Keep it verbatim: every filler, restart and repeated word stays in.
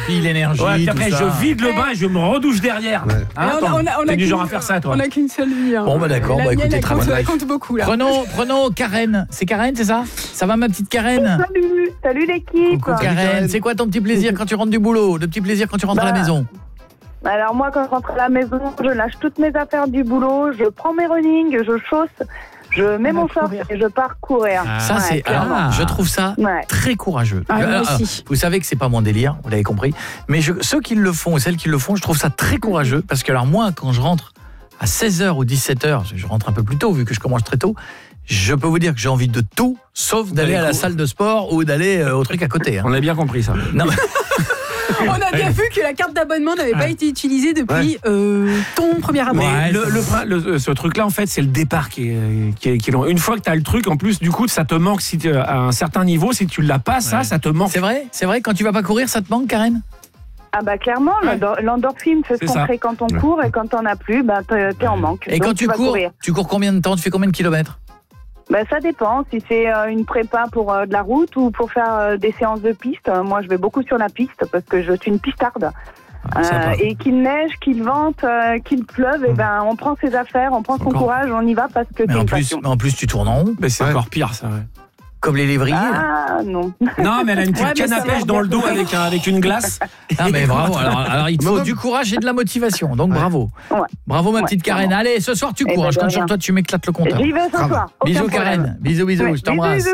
gaspille l'énergie. Ouais, puis après, tout ça. je vide le bain et je me redouche derrière. Ouais. Hein, on a- attends, on a- on a t'es du qu'une- genre à faire ça, toi. On n'a qu'une seule vie. Hein. Bon, bah d'accord, La bah mienne, écoutez, elle très compte, bien. elle compte beaucoup là. Prenons, prenons Karen. C'est Karen, c'est ça? Ça va ma petite Karen? Salut, salut l'équipe. Coucou Karen, Karen. c'est quoi ton petit plaisir quand tu rentres du boulot? Le petit plaisir quand tu rentres à la Bah, maison? Alors moi, quand je rentre à la maison, je lâche toutes mes affaires du boulot, je prends mes running, je chausse, je mets On va mon short courir. et je pars courir. Ça Ouais, c'est clairement. ah, je trouve ça Ouais. très courageux. Ah, moi Euh, aussi. Vous savez que c'est pas mon délire, vous l'avez compris, mais je, ceux qui le font et celles qui le font, je trouve ça très courageux parce que alors moi quand je rentre à seize heures ou dix-sept heures, je rentre un peu plus tôt vu que je commence très tôt, je peux vous dire que j'ai envie de tout sauf d'aller D'aller à la courir. salle de sport ou d'aller euh, au truc à côté hein. On a bien compris ça. Non, mais- On a bien vu que la carte d'abonnement n'avait pas été utilisée depuis euh, ton premier abonnement. Mais Ouais, le, ça, le, c'est- le- ce truc-là, en fait, c'est le départ qui est, qui est, qui est long. Une fois que tu as le truc, en plus, du coup, ça te manque si tu, à un certain niveau. Si tu l'as pas, ça, Ouais. ça te manque. c'est vrai, c'est vrai quand tu vas pas courir, ça te manque Karen? Ah bah clairement, Ouais. l'endo- l'endorphine, c'est C'est ce qu'on ça. crée quand on court et quand t'en as plus, bah t'es t'es en manque. Et Donc, quand tu vas cours, courir. tu cours combien de temps? Tu fais combien de kilomètres? Bah ça dépend, si c'est euh, une prépa pour euh, de la route ou pour faire euh, des séances de piste. Euh, moi je vais beaucoup sur la piste parce que je suis une pistarde. Ah, Euh, sympa. et qu'il neige, qu'il vente, euh, qu'il pleuve, et ben on prend ses affaires, on prend son Encore. courage, on y va parce que Mais c'est en une plus, passion. mais en plus tu tournes en rond Mais c'est Ouais. encore pire, ça. Ouais. comme les lévriers. là. Ah non. Non, mais elle a une petite Ouais, mais canne à ça pêche va dans le bien. dos avec, un- avec une glace. Ah mais bravo, alors, alors il te faut Madame- du courage et de la motivation, donc bravo. Ouais. Bravo ma Ouais, petite Karen. clairement. Allez, ce soir tu Eh cours, ben, je de compte sur rien. toi, tu m'éclate le compteur. J'y vais ce Bravo. soir. aucun Bisous problème. Karen, bisous bisous, Ouais, je t'embrasse. bisous, bisous.